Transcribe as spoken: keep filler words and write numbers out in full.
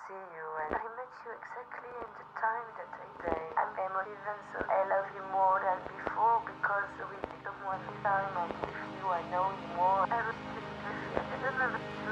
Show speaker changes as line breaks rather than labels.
see you, and I met you exactly in the time that I say I'm emotive, and so I love you more than before because with someone this time I give you, I know you more. I respect you. I don't know.